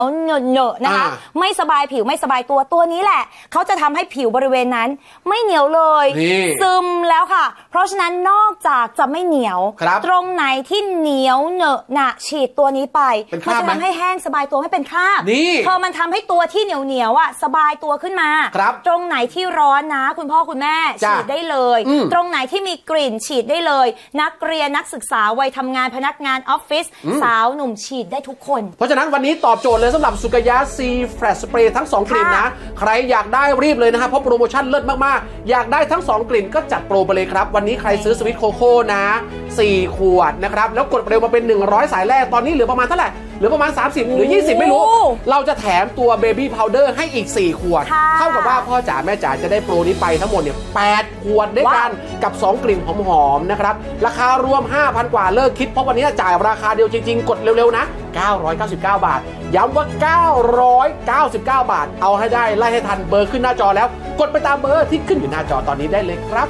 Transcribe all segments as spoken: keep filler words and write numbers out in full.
เหนอะเหนอะนะคะไม่สบายผิวไม่สบายตัวตัวนี้แหละเขาจะทำให้ผิวบริเวณนั้นไม่เหนียวเลยซึมแล้วค่ะเพราะฉะนั้นนอกจากจะไม่เหนียวตรงไหนที่เหนียวเหนอะหนะฉีดตัวนี้ไปมันจะทำให้แห้งสบายตัวไม่เป็นคราบพอมันทำให้ตัวที่เหนียวเหนียวอ่ะสบายตัวขึ้นมาตรงไหนที่ร้อนนะคุณพ่อคุณแม่ฉีดได้เลยตรงไหนที่มีกลิ่นฉีดได้เลยนักเรียนนักศึกษาวัยทำงานพนักงานออฟฟิศสาวหนุ่มฉีดได้ทุกคนเพราะฉะนั้นวันนี้ตอบโจทย์เลยสำหรับสุกายะซีแฟลชสเปรย์ทั้งสองกลิ่นนะใครอยากได้รีบเลยนะครับเพราะโปรโมชั่นเลิศมากๆอยากได้ทั้งสองกลิ่นก็จัดโปรไปเลยครับวันนี้ใครซื้อสวิตโคโค่นะสี่ขวดนะครับแล้วกดเร็วมาเป็นหนึ่งร้อยสายแรกตอนนี้เหลือประมาณเท่าไหร่เหลือประมาณสามสิบหรือยี่สิบไม่รู้เราจะแถมตัวเบบี้พาวเดอร์ให้อีกสี่ขวดเท่ากับว่าพ่อจ๋าแม่จ๋าจะได้โปรนี้ไปทั้งหมดเนี่ยแปดขวดด้วยกันกับสองกลิ่นหอมๆนะครับราคารวม ห้าพัน กว่าเลิกคิดเพราะวันนี้จ่ายราคาเดียวจริงๆกดเร็วๆนะเก้าร้อยเก้าสิบเก้าบาทย้ำว่าเก้าร้อยเก้าสิบเก้าบาทเอาให้ได้ไล่ให้ทันเบอร์ขึ้นหน้าจอแล้วกดไปตามเบอร์ที่ขึ้นอยู่หน้าจอตอนนี้ได้เลยครับ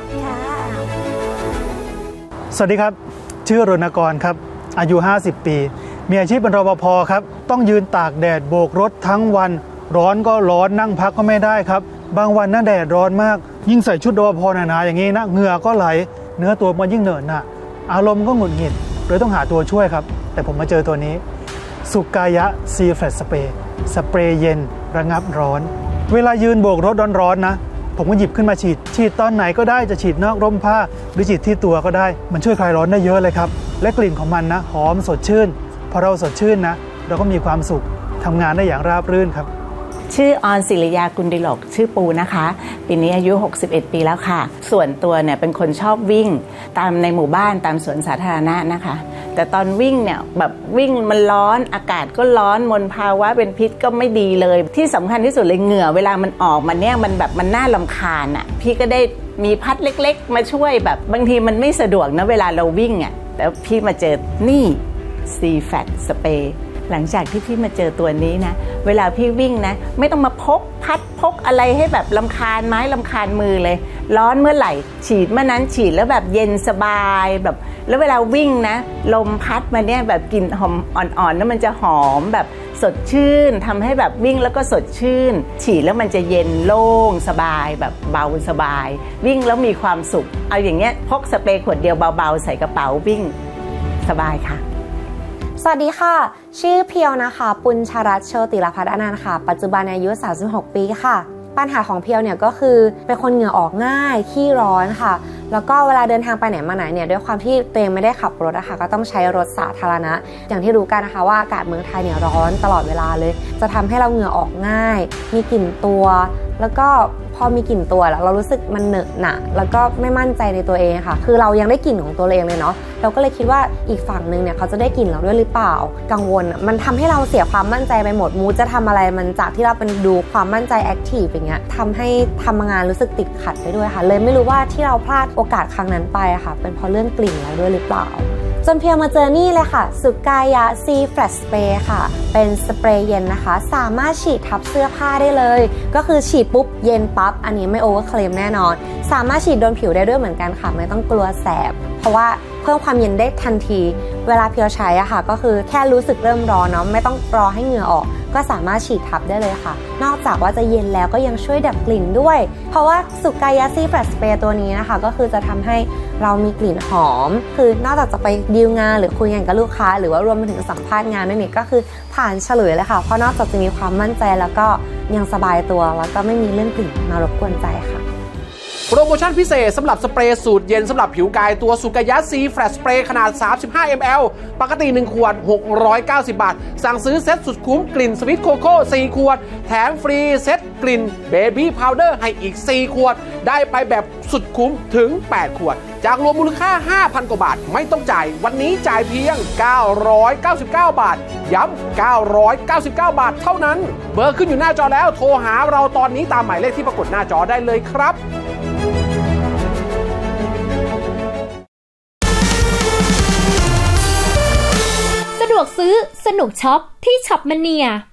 สวัสดีครับชื่อรณกรครับอายุห้าสิบปีมีอาชีพเป็นรปภครับต้องยืนตากแดดโบกรถทั้งวันร้อนก็ร้อนนั่งพักก็ไม่ได้ครับบางวันน่าแดดร้อนมากยิ่งใส่ชุดรปภหนาๆอย่างนี้นะเหงื่อก็ไหลเนื้อตัวมันยิ่งเหนอะหนะอารมณ์ก็หงุดหงิดเลยต้องหาตัวช่วยครับแต่ผมมาเจอตัวนี้สุกายะซีแฟลชสเปรย์สเปรย์เย็นระงับร้อนเวลายืนโบกรถร้อนๆนะผมก็หยิบขึ้นมาฉีดฉีดตอนไหนก็ได้จะฉีดนอกร่มผ้าหรือฉีดที่ตัวก็ได้มันช่วยคลายร้อนได้เยอะเลยครับและกลิ่นของมันนะหอมสดชื่นพอเราสดชื่นนะเราก็มีความสุขทำงานได้อย่างราบรื่นครับชื่อออนศิริยากุลดิลกชื่อปูนะคะปีนี้อายุหกสิบเอ็ดปีแล้วค่ะส่วนตัวเนี่ยเป็นคนชอบวิ่งตามในหมู่บ้านตามสวนสาธารณะนะคะแต่ตอนวิ่งเนี่ยแบบวิ่งมันร้อนอากาศก็ร้อนมลภาวะเป็นพิษก็ไม่ดีเลยที่สำคัญที่สุดเลยเหงื่อเวลามันออกมันเนี่ยมันแบบมันน่ารำคาญอ่ะพี่ก็ได้มีพัดเล็กๆมาช่วยแบบบางทีมันไม่สะดวกนะเวลาเราวิ่งอ่ะแต่พี่มาเจอนี่ซีแฟลชสเปรย์หลังจากที่พี่มาเจอตัวนี้นะเวลาพี่วิ่งนะไม่ต้องมาพกพัดพกอะไรให้แบบรำคาญไม้รำคาญมือเลยร้อนเมื่อไหร่ฉีดเมื่อนั้นฉีดแล้วแบบเย็นสบายแบบแล้วเวลาวิ่งนะลมพัดมาเนี่ยแบบกลิ่นหอมอ่อนๆแล้วมันจะหอมแบบสดชื่นทำให้แบบวิ่งแล้วก็สดชื่นฉีดแล้วมันจะเย็นโล่งสบายแบบเบาสบายวิ่งแล้วมีความสุขเอาอย่างเงี้ยพกสเปรย์ขวดเดียวเบาๆใส่กระเป๋าวิ่งสบายค่ะสวัสดีค่ะชื่อเพียวนะคะปุญชรัตน์โชติรพัฒน์อนันต์ค่ะปัจจุบันอายุสามสิบหกปีค่ะปัญหาของเพียวเนี่ยก็คือเป็นคนเหงื่อออกง่ายขี้ร้อนค่ะแล้วก็เวลาเดินทางไปไหนมาไหนเนี่ยด้วยความที่ตัวเองไม่ได้ขับรถนะคะก็ต้องใช้รถสาธารณะอย่างที่รู้กันนะคะว่าอากาศเมืองไทยเนี่ยร้อนตลอดเวลาเลยจะทำให้เราเหงื่อออกง่ายมีกลิ่นตัวแล้วก็พอมีกลิ่นตัวแล้วเรารู้สึกมันเหนอะหนะแล้วก็ไม่มั่นใจในตัวเองค่ะคือเรายังได้กลิ่นของตัวเองเลยเนาะเราก็เลยคิดว่าอีกฝั่งนึงเนี่ยเขาจะได้กลิ่นเราด้วยหรือเปล่ากังวลมันทำให้เราเสียความมั่นใจไปหมดมูจะทำอะไรมันจากที่เราเป็นดูความมั่นใจแอคทีฟอย่างเงี้ยทำให้ทำงานรู้สึกติดขัดไปด้วยค่ะเลยไม่รู้ว่าที่เราพลาดโอกาสครั้งนั้นไปค่ะเป็นเพราะเรื่องกลิ่นเราด้วยหรือเปล่าจนเพียวมาเจอนี่เลยค่ะสุกายะซีแฟลชสเปรย์ค่ะเป็นสเปรย์เย็นนะคะสามารถฉีดทับเสื้อผ้าได้เลยก็คือฉีดปุ๊บเย็นปั๊บอันนี้ไม่โอเวอร์เคลมแน่นอนสามารถฉีดโดนผิวได้ด้วยเหมือนกันค่ะไม่ต้องกลัวแสบเพราะว่าเพิ่มความเย็นได้ทันทีเวลาเพียวใช้อะค่ะก็คือแค่รู้สึกเริ่มร้อนเนาะไม่ต้องรอให้เหงื่อออกก็สามารถฉีดทับได้เลยค่ะนอกจากว่าจะเย็นแล้วก็ยังช่วยดับกลิ่นด้วยเพราะว่าสุกายะซีแฟลชสเปรย์ตัวนี้นะคะก็คือจะทำให้เรามีกลิ่นหอมคือนอกจากจะไปดีลงานหรือคุยงานกับลูกค้าหรือว่ารวมไปถึงสัมภาษณ์งานด้วยนี่ก็คือผ่านเฉลยเลยค่ะเพราะนอกจากจะมีความมั่นใจแล้วก็ยังสบายตัวแล้วก็ไม่มีเรื่องกลิ่นมารบกวนใจค่ะโปรโมชั่นพิเศษสำหรับสเปรย์สูตรเย็นสำหรับผิวกายตัวสุกายะซีแฟลชสเปรย์ขนาดสามสิบห้ามิลลิลิตรปกติหนึ่งขวดหกร้อยเก้าสิบบาทสั่งซื้อเซ็ตสุดคุ้มกลิ่นสวิตโคโค่สี่ขวดแถมฟรีเซ็ตกลิ่นเบบี้พาวเดอร์ให้อีกสี่ขวดได้ไปแบบสุดคุ้มถึงแปดขวดจากรวมมูลค่า ห้าพัน กว่าบาทไม่ต้องจ่ายวันนี้จ่ายเพียงเก้าร้อยเก้าสิบเก้าบาทย้ำเก้าร้อยเก้าสิบเก้าบาทเท่านั้นเบอร์ขึ้นอยู่หน้าจอแล้วโทรหาเราตอนนี้ตามหมายเลขที่ปรากฏหน้าจอได้เลยครับสะดวกซื้อสนุกช็อปที่ช็อปมะเนีย